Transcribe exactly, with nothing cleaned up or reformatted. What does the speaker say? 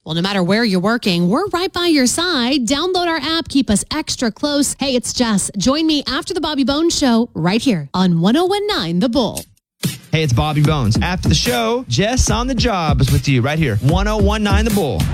Well, no matter where you're working, we're right by your side. Download our app. Keep us extra close. Hey, it's Jess. Join me after the Bobby Bones Show right here on one oh one nine The Bull. Hey, it's Bobby Bones. After the show, Jess on the job is with you right here. one oh one nine The Bull.